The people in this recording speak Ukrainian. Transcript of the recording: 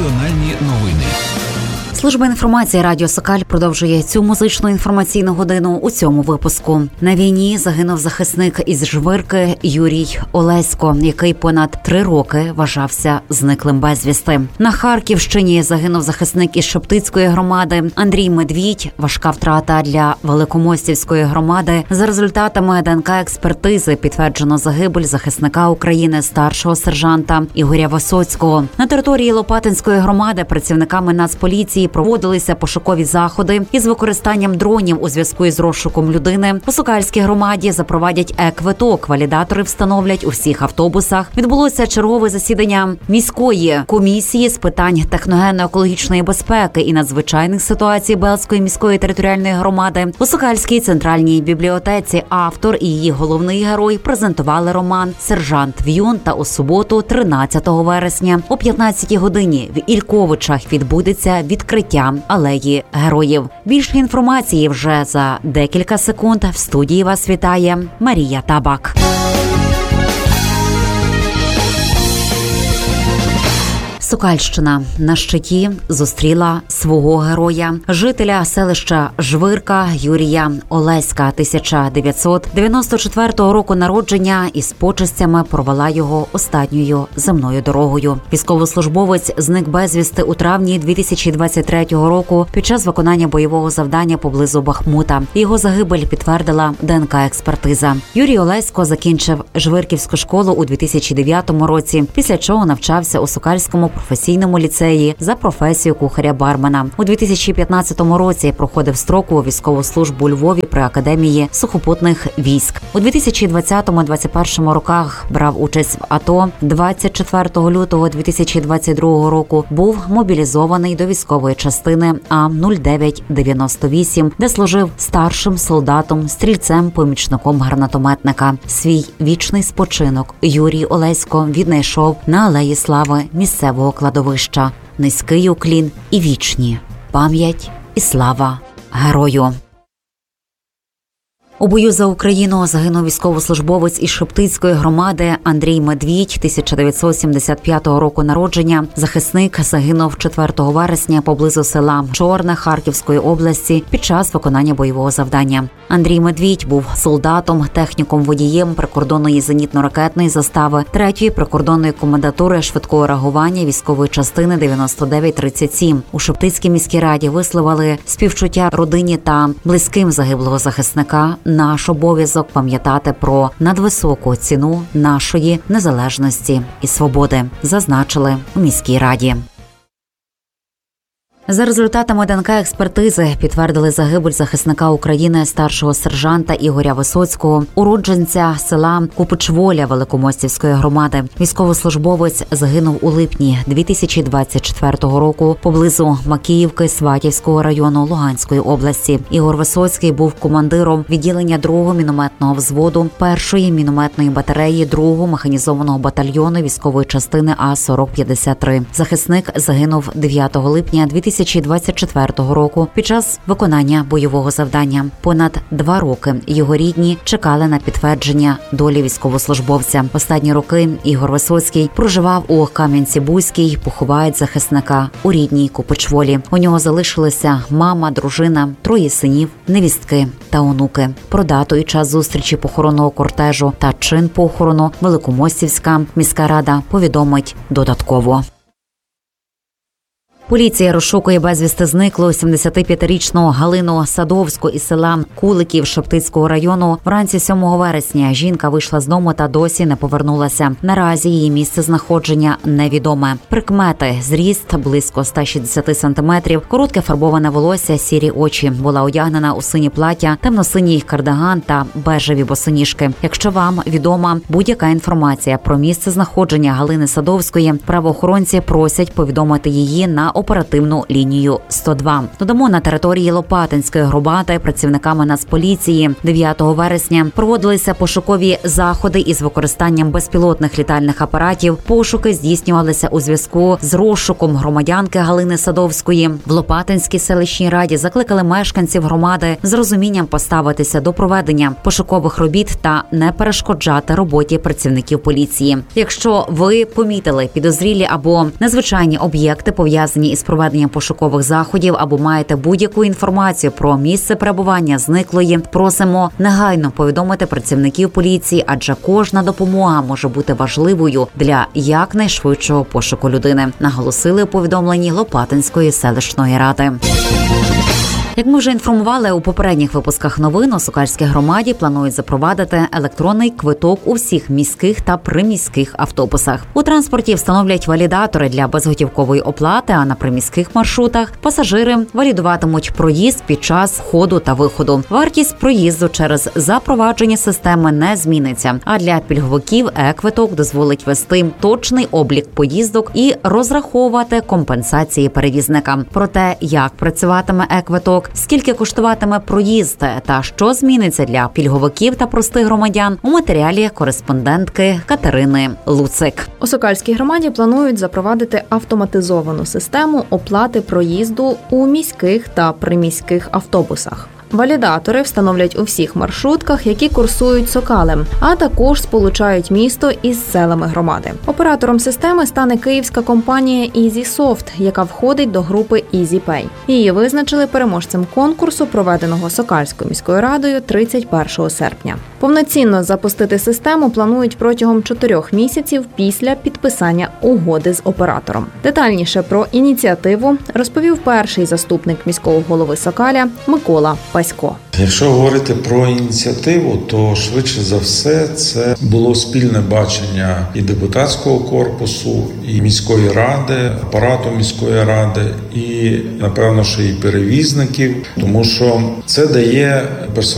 Регіональні новини. Служба інформації Радіо Сокаль продовжує цю музичну інформаційну годину у цьому випуску. На війні загинув захисник із Жвирки Юрій Олесько, який понад 3 роки вважався зниклим безвісти. На Харківщині загинув захисник із Шептицької громади Андрій Медвідь. Важка втрата для Великомостівської громади. За результатами ДНК-експертизи підтверджено загибель захисника України старшого сержанта Ігоря Висоцького. На території Лопатинської громади працівниками Нацполіції проводилися пошукові заходи із використанням дронів у зв'язку із розшуком людини. У Сокальській громаді запровадять е-квиток. Валідатори встановлять у всіх автобусах. Відбулося чергове засідання міської комісії з питань техногенно-екологічної безпеки і надзвичайних ситуацій Белзької міської територіальної громади. У Сокальській центральній бібліотеці автор і її головний герой презентували роман «Сержант В'юн» та у суботу, 13 вересня, о 15-й годині в Ільковичах відбудеться відкриття алеї героїв. Більше інформації вже за декілька секунд. В студії вас вітає Марія Табак. Сокальщина на щиті зустріла свого героя, жителя селища Жвирка Юрія Олеська, 1994 року народження, із почестями провела його останньою земною дорогою. Військовослужбовець зник безвісти у травні 2023 року під час виконання бойового завдання поблизу Бахмута. Його загибель підтвердила ДНК-експертиза. Юрій Олесько закінчив Жвирківську школу у 2009 році, після чого навчався у Сокальському професійному ліцеї за професією кухаря-бармена. У 2015 році проходив строкову військову службу у Львові при Академії сухопутних військ. У 2020-2021 роках брав участь в АТО. 24 лютого 2022 року був мобілізований до військової частини А-0998, де служив старшим солдатом, стрільцем-помічником гранатометника. Свій вічний спочинок Юрій Олесько віднайшов на Алеї Слави місцевого кладовища. Низький уклін і вічні пам'ять і слава герою. У бою за Україну загинув військовослужбовець із Шептицької громади Андрій Медвідь, 1975 року народження. Захисник загинув 4 вересня поблизу села Чорне Харківської області під час виконання бойового завдання. Андрій Медвідь був солдатом, техніком-водієм прикордонної зенітно-ракетної застави 3-ї прикордонної комендатури швидкого реагування військової частини 9937. У Шептицькій міській раді висловили співчуття родині та близьким загиблого захисника. Наш обов'язок пам'ятати про надвисоку ціну нашої незалежності і свободи, зазначили у міській раді. За результатами ДНК-експертизи підтвердили загибель захисника України старшого сержанта Ігоря Висоцького, уродженця села Купичволя Великомостівської громади. Військовослужбовець загинув у липні 2024 року поблизу Макіївки Сватівського району Луганської області. Ігор Висоцький був командиром відділення 2-го мінометного взводу 1-ї мінометної батареї 2-го механізованого батальйону військової частини А-4053. Захисник загинув 9 липня 2024 року під час виконання бойового завдання. Понад 2 роки його рідні чекали на підтвердження долі військовослужбовця. Останні роки Ігор Висоцький проживав у Кам'янці-Бузькій, поховають захисника у рідній Купичволі. У нього залишилися мама, дружина, 3 синів, невістки та онуки. Про дату і час зустрічі похоронного кортежу та чин похорону Великомостівська міська рада повідомить додатково. Поліція розшукує безвісти зниклу 75-річну Галину Садовську із села Куликів Шептицького району. Вранці 7 вересня жінка вийшла з дому та досі не повернулася. Наразі її місце знаходження невідоме. Прикмети: зріст близько 160 сантиметрів, коротке фарбоване волосся, сірі очі. Була одягнена у сині плаття, темно-синій кардиган та бежеві босоніжки. Якщо вам відома будь-яка інформація про місце знаходження Галини Садовської, правоохоронці просять повідомити її на оперативну лінію 102. Додамо, на території Лопатинської громади працівниками Нацполіції 9 вересня проводилися пошукові заходи із використанням безпілотних літальних апаратів. Пошуки здійснювалися у зв'язку з розшуком громадянки Галини Садовської. В Лопатинській селищній раді закликали мешканців громади з розумінням поставитися до проведення пошукових робіт та не перешкоджати роботі працівників поліції. Якщо ви помітили підозрілі або незвичайні об'єкти, пов'язані із проведенням пошукових заходів, або маєте будь-яку інформацію про місце перебування зниклої, просимо негайно повідомити працівників поліції, адже кожна допомога може бути важливою для якнайшвидшого пошуку людини, наголосили у повідомленні Лопатинської селищної ради. Як ми вже інформували у попередніх випусках новин, у Сокальській громаді планують запровадити електронний квиток у всіх міських та приміських автобусах. У транспорті встановлять валідатори для безготівкової оплати, а на приміських маршрутах пасажири валідуватимуть проїзд під час входу та виходу. Вартість проїзду через запровадження системи не зміниться, а для пільговиків е-квиток дозволить вести точний облік поїздок і розраховувати компенсації перевізника. Про те, як працюватиме е-квиток, скільки коштуватиме проїзд та що зміниться для пільговиків та простих громадян, у матеріалі кореспондентки Катерини Луцик. У Сокальській громаді планують запровадити автоматизовану систему оплати проїзду у міських та приміських автобусах. Валідатори встановлять у всіх маршрутках, які курсують Сокалем, а також сполучають місто із селами громади. Оператором системи стане київська компанія EasySoft, яка входить до групи EasyPay. Її визначили переможцем конкурсу, проведеного Сокальською міською радою 31 серпня. Повноцінно запустити систему планують протягом 4 місяців після підписання угоди з оператором. Детальніше про ініціативу розповів перший заступник міського голови Сокаля Микола Пасько. Якщо говорити про ініціативу, то швидше за все це було спільне бачення і депутатського корпусу, і міської ради, апарату міської ради, і, напевно, що і перевізників, тому що це дає